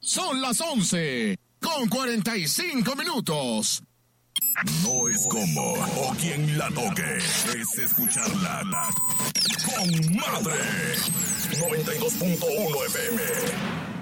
Son las 11:45. No es como o quien la toque, es escucharla con madre. 92.1 FM.